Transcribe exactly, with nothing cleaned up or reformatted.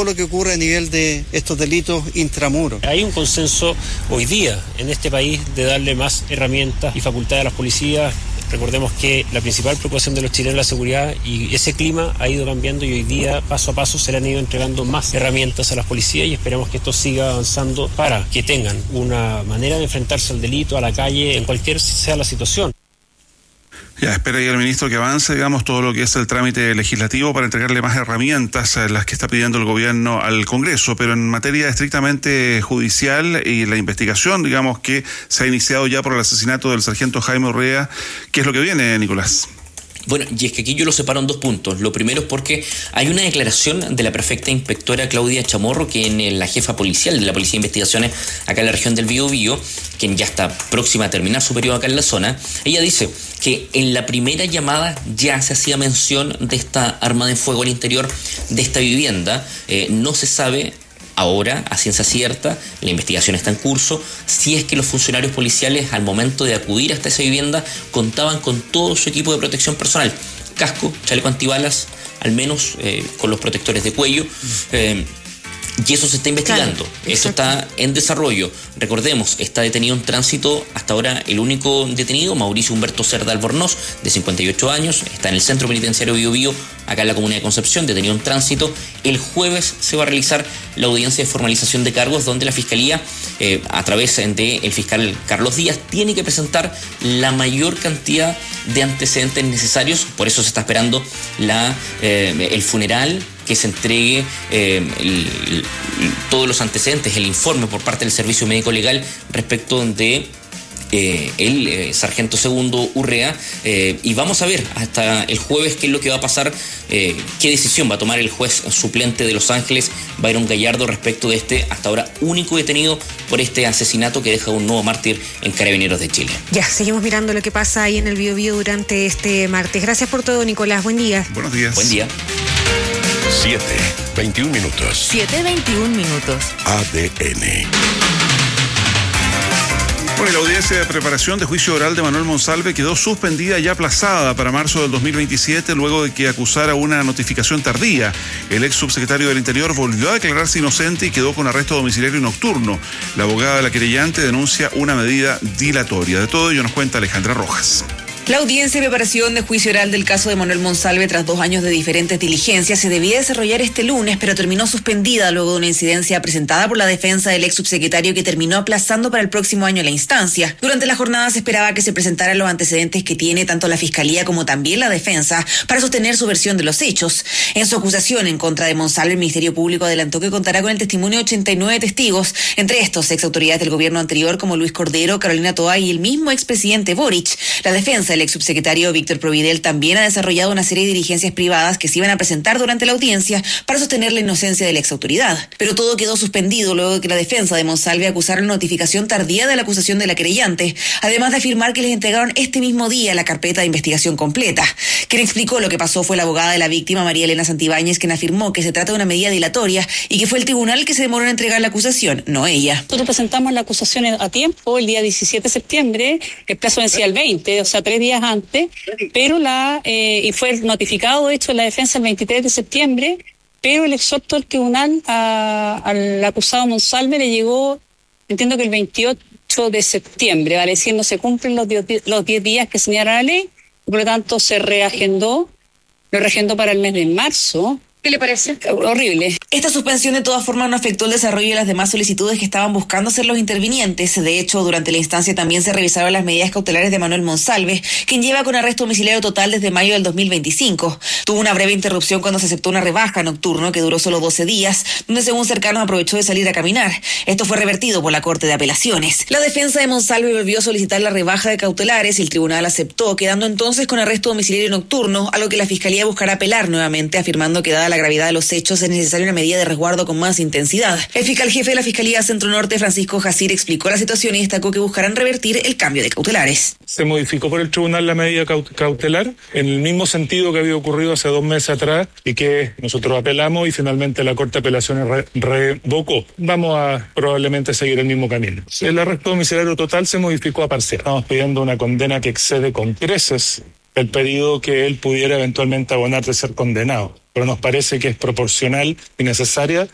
poco lo que ocurre a nivel de estos delitos intramuros. Hay un consenso hoy día en este país de darle más herramientas y facultades a las policías. Recordemos que la principal preocupación de los chilenos es la seguridad y ese clima ha ido cambiando y hoy día paso a paso se le han ido entregando más herramientas a las policías y esperemos que esto siga avanzando para que tengan una manera de enfrentarse al delito, a la calle, en cualquier sea la situación. Ya, espera ahí el ministro que avance, digamos, todo lo que es el trámite legislativo para entregarle más herramientas a las que está pidiendo el gobierno al Congreso, pero en materia estrictamente judicial y la investigación, digamos, que se ha iniciado ya por el asesinato del sargento Jaime Urrea, ¿qué es lo que viene, Nicolás? Bueno, y es que aquí yo lo separo en dos puntos. Lo primero es porque hay una declaración de la prefecta inspectora Claudia Chamorro, quien es la jefa policial de la Policía de Investigaciones acá en la región del Biobío, quien ya está próxima a terminar su periodo acá en la zona. Ella dice que en la primera llamada ya se hacía mención de esta arma de fuego al interior de esta vivienda. Eh, no se sabe ahora, a ciencia cierta, la investigación está en curso, si es que los funcionarios policiales al momento de acudir hasta esa vivienda contaban con todo su equipo de protección personal, casco, chaleco antibalas, al menos eh, con los protectores de cuello, eh, y eso se está investigando, claro, eso está en desarrollo. Recordemos, está detenido en tránsito hasta ahora el único detenido, Mauricio Humberto Cerda Albornoz, de cincuenta y ocho años, está en el centro penitenciario Biobío, acá en la Comunidad de Concepción, detenido en tránsito. El jueves se va a realizar la audiencia de formalización de cargos, donde la Fiscalía, eh, a través del fiscal Carlos Díaz, tiene que presentar la mayor cantidad de antecedentes necesarios. Por eso se está esperando la, eh, el funeral, que se entregue eh, el, el, todos los antecedentes, el informe por parte del Servicio Médico Legal respecto de eh, el eh, sargento segundo Urrea, eh, y vamos a ver hasta el jueves qué es lo que va a pasar, eh, qué decisión va a tomar el juez suplente de Los Ángeles, Byron Gallardo, respecto de este hasta ahora único detenido por este asesinato que deja un nuevo mártir en Carabineros de Chile. Ya, seguimos mirando lo que pasa ahí en el Biobío durante este martes. Gracias por todo, Nicolás. Buen día. Buenos días. Buen día. siete, veintiún minutos. siete, veintiún minutos. A D N. Bueno, la audiencia de preparación de juicio oral de Manuel Monsalve quedó suspendida y aplazada para marzo del dos mil veintisiete luego de que acusara una notificación tardía. El ex subsecretario del Interior volvió a declararse inocente y quedó con arresto domiciliario nocturno. La abogada de la querellante denuncia una medida dilatoria. De todo ello nos cuenta Alejandra Rojas. La audiencia de preparación de juicio oral del caso de Manuel Monsalve, tras dos años de diferentes diligencias, se debía desarrollar este lunes, pero terminó suspendida luego de una incidencia presentada por la defensa del ex subsecretario, que terminó aplazando para el próximo año la instancia. Durante la jornada se esperaba que se presentaran los antecedentes que tiene tanto la Fiscalía como también la defensa para sostener su versión de los hechos. En su acusación en contra de Monsalve, el Ministerio Público adelantó que contará con el testimonio de ochenta y nueve testigos, entre estos ex autoridades del gobierno anterior como Luis Cordero, Carolina Toá y el mismo expresidente Boric. La defensa el ex subsecretario Víctor Providel también ha desarrollado una serie de diligencias privadas que se iban a presentar durante la audiencia para sostener la inocencia de la ex autoridad. Pero todo quedó suspendido luego de que la defensa de Monsalve acusara la notificación tardía de la acusación de la querellante, además de afirmar que les entregaron este mismo día la carpeta de investigación completa. Quien explicó lo que pasó fue la abogada de la víctima, María Elena Santibáñez, quien afirmó que se trata de una medida dilatoria y que fue el tribunal el que se demoró en entregar la acusación, no ella. Nosotros presentamos la acusación a tiempo, el día diecisiete de septiembre, el plazo vencía el veinte, o sea, tres días antes, pero la eh, y fue notificado, de hecho, la defensa el veintitrés de septiembre, pero el exhorto del tribunal a, al acusado Monsalve le llegó, entiendo que el veintiocho de septiembre, vale decir, no se cumplen los diez, los diez días que señala la ley, por lo tanto se reagendó, lo reagendó para el mes de marzo. ¿Qué le parece? Horrible. Esta suspensión de todas formas no afectó el desarrollo de las demás solicitudes que estaban buscando hacer los intervinientes. De hecho, durante la instancia también se revisaron las medidas cautelares de Manuel Monsalve, quien lleva con arresto domiciliario total desde mayo del dos mil veinticinco. Tuvo una breve interrupción cuando se aceptó una rebaja nocturno que duró solo doce días, donde según cercanos aprovechó de salir a caminar. Esto fue revertido por la Corte de Apelaciones. La defensa de Monsalve volvió a solicitar la rebaja de cautelares y el tribunal aceptó, quedando entonces con arresto domiciliario nocturno, algo que la Fiscalía buscará apelar nuevamente, afirmando que dada la gravedad de los hechos es necesaria una medida de resguardo con más intensidad. El fiscal jefe de la Fiscalía Centro Norte, Francisco Jacir, explicó la situación y destacó que buscarán revertir el cambio de cautelares. Se modificó por el tribunal la medida cautelar en el mismo sentido que había ocurrido hace dos meses atrás y que nosotros apelamos y finalmente la Corte de Apelaciones re revocó. Vamos a probablemente seguir el mismo camino. El arresto domiciliario total se modificó a parcial. Estamos pidiendo una condena que excede con creces el pedido que él pudiera eventualmente abonar de ser condenado. Pero nos parece que es proporcional y necesaria